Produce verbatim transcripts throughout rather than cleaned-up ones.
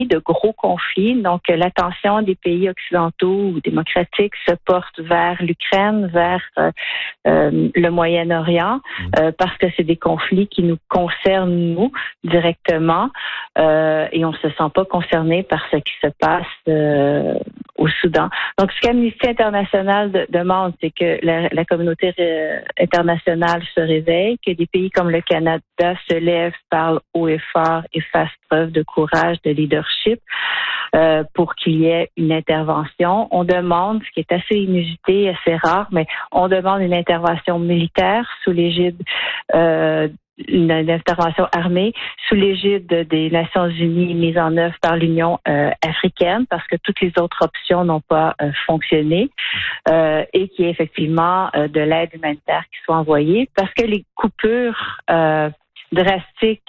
de gros conflits. Donc, l'attention des pays occidentaux ou démocratiques se porte vers l'Ukraine, vers euh, euh, le Moyen-Orient, euh, parce que c'est des conflits qui nous concernent, nous, directement, euh, et on ne se sent pas concerné par ce qui se passe euh, au Soudan. Donc, ce qu'Amnesty International de, demande, c'est que la, la communauté euh, internationale se réveille, que des pays comme le Canada se lèvent, parlent haut et fort et fassent preuve de courage, de leadership euh, pour qu'il y ait une intervention. On demande, ce qui est assez inusité, assez rare, mais on demande une intervention militaire sous l'égide euh, une, une intervention armée sous l'égide des Nations Unies mise en œuvre par l'Union euh, africaine parce que toutes les autres options n'ont pas euh, fonctionné euh, et qu'il y ait effectivement euh, de l'aide humanitaire qui soit envoyée parce que les coupures euh, drastiques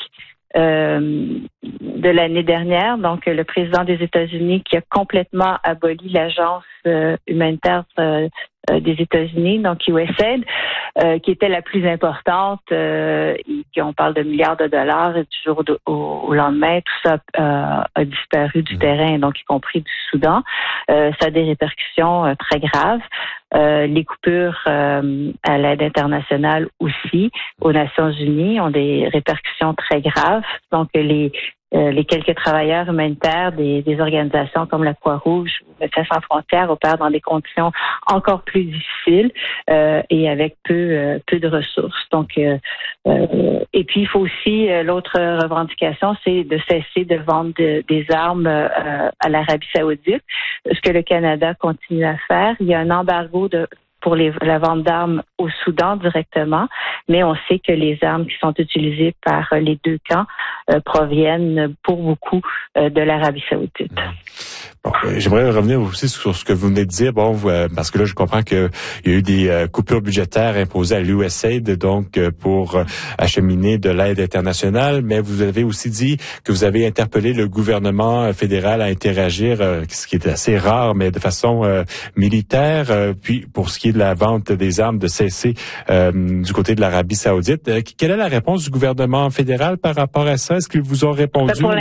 euh, de l'année dernière, donc le président des États-Unis qui a complètement aboli l'agence euh, humanitaire euh, euh, des États-Unis, donc U S A I D, euh, qui était la plus importante, euh, et qui on parle de milliards de dollars, et du jour au, au lendemain, tout ça euh, a disparu du mmh. terrain, donc y compris du Soudan. Euh, ça a des répercussions euh, très graves. Euh, les coupures euh, à l'aide internationale aussi, aux Nations Unies, ont des répercussions très graves. Donc, les Euh, les quelques travailleurs humanitaires des, des organisations comme la Croix-Rouge ou Médecins sans frontières opèrent dans des conditions encore plus difficiles euh, et avec peu euh, peu de ressources. Donc, euh, euh, et puis il faut aussi euh, l'autre revendication, c'est de cesser de vendre de, des armes euh, à l'Arabie Saoudite, ce que le Canada continue à faire. Il y a un embargo de pour les, la vente d'armes au Soudan directement, mais on sait que les armes qui sont utilisées par les deux camps euh, proviennent pour beaucoup euh, de l'Arabie Saoudite. Bon, euh, j'aimerais revenir aussi sur ce que vous venez de dire, bon, vous, euh, parce que là, je comprends qu'il y a eu des euh, coupures budgétaires imposées à l'U S A I D, donc euh, pour euh, acheminer de l'aide internationale, mais vous avez aussi dit que vous avez interpellé le gouvernement fédéral à interagir, euh, ce qui est assez rare, mais de façon euh, militaire, euh, puis pour ce qui est de la vente des armes, de cesser euh, du côté de l'Arabie Saoudite. Euh, quelle est la réponse du gouvernement fédéral par rapport à ça? Est-ce qu'ils vous ont répondu? Ben, pour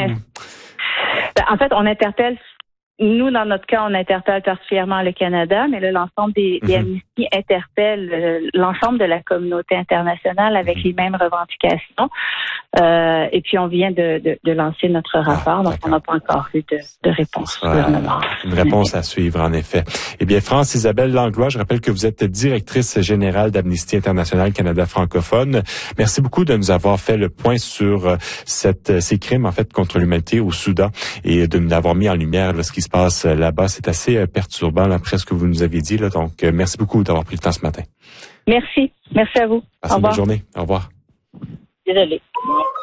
ben, en fait, on interpelle Nous, dans notre cas, on interpelle particulièrement le Canada, mais là, l'ensemble des, des mm-hmm. Amnesty interpelle euh, l'ensemble de la communauté internationale avec mm-hmm. les mêmes revendications. Euh, et puis, on vient de, de, de lancer notre rapport, ah, donc on n'a pas encore eu de, de réponse du gouvernement. Une réponse à suivre, en effet. Eh bien, France Isabelle Langlois, je rappelle que vous êtes directrice générale d'Amnesty International Canada francophone. Merci beaucoup de nous avoir fait le point sur cette, ces crimes, en fait, contre l'humanité au Soudan et de nous avoir mis en lumière là, ce qui se passe là-bas. C'est assez perturbant, là, après ce que vous nous aviez dit. Là. Donc, merci beaucoup d'avoir pris le temps ce matin. Merci. Merci à vous. Passez une bonne journée. Au revoir. Désolée.